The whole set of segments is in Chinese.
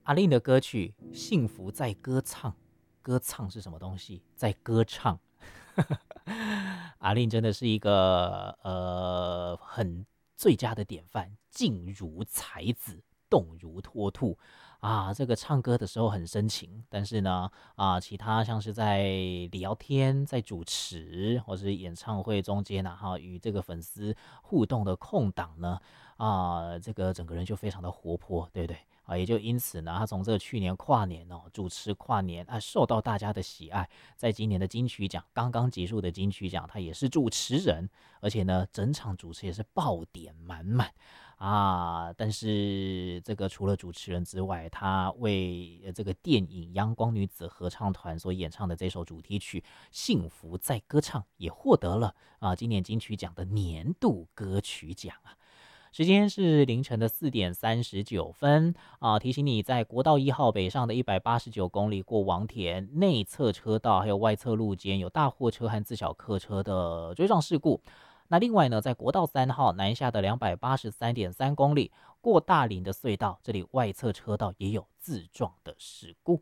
阿令的歌曲《幸福在歌唱》，歌唱是什么东西？在歌唱。阿令真的是一个很最佳的典范，静如才子，动如脱兔啊！这个唱歌的时候很深情，但是呢其他像是在聊天、在主持或是演唱会中间与这个粉丝互动的空档呢这个整个人就非常的活泼，对不对？也就因此呢，他从这个去年跨年主持跨年受到大家的喜爱。在今年的金曲奖刚刚结束的金曲奖，他也是主持人，而且呢，整场主持也是爆点满满但是这个除了主持人之外，他为这个电影阳光女子合唱团所演唱的这首主题曲《幸福在歌唱》也获得了今年金曲奖的年度歌曲奖时间是凌晨的4:39提醒你，在国道1号北上的189公里过王田内侧车道还有外侧路肩有大货车和自小客车的追撞事故。那另外呢，在国道3号南下的283.3公里过大林的隧道，这里外侧车道也有自撞的事故。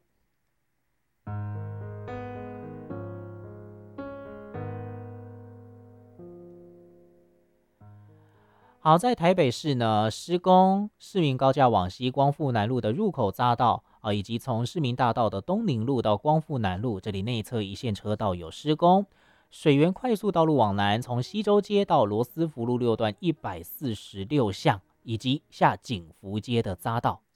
好，在台北市呢，施工市民高架往西光复南路的入口匝道以及从市民大道的东宁路到光复南路，这里内侧一线车道有施工。水源快速道路往南，从西周街到罗斯福路6段146巷，以及下景福街的匝道